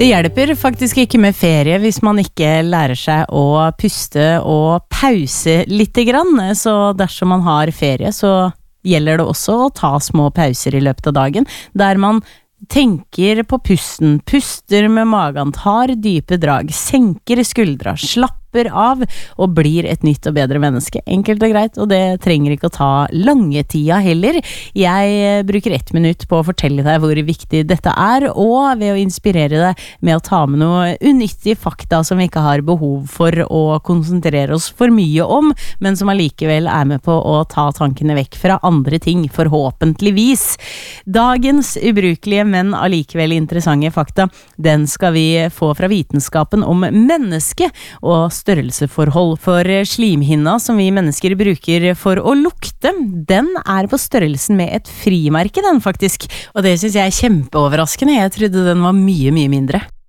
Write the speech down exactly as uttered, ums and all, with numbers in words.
Det hjelper faktisk ikke med ferie hvis man ikke lærer seg å puste og pause litt grann, så dersom man har ferie så gjelder det også å ta små pauser i løpet av dagen, der man tenker på pusten, puster med magen, tar dype drag, senker skuldra, slapper av og blir et nytt og bedre menneske. Enkelt og greit, og det trenger ikke å ta lange tida heller. Jeg bruker ett minutt på å fortelle deg hvor viktig dette er, og ved å inspirere deg med å ta med noe unyttige fakta som vi ikke har behov for å konsentrere oss for mye om, men som allikevel er med på å ta tankene vekk fra andre ting, forhåpentligvis. Dagens ubrukelige, men allikevel interessante fakta, den skal vi få fra vitenskapen om mennesket og størrelseforhold, for slimhinna som vi mennesker bruker for å lukte, den er på størrelsen med et frimerke den faktisk, og det synes jeg er kjempeoverraskende. Jeg trodde den var mye, mye mindre.